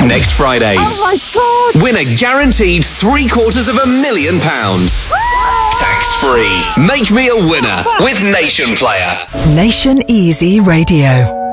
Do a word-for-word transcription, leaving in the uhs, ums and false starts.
next Friday. Oh my God! Win a guaranteed three quarters of a million pounds. Tax-free. Make me a winner with Nation Player. Nation Easy Radio.